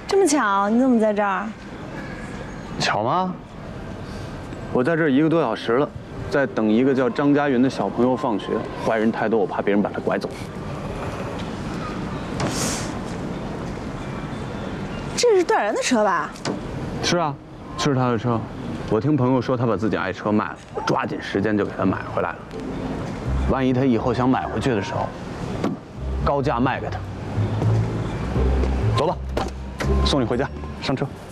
这么巧，你怎么在这儿？ 巧吗？我在这儿1个多小时了，在等一个叫张家云的小朋友放学。坏人太多，我怕别人把他拐走。 这是段然的车吧？ 是啊，是他的车。我听朋友说他把自己爱车卖了，我抓紧时间就给他买回来了。万一他以后想买回去的时候，高价卖给他。走吧，送你回家，上车。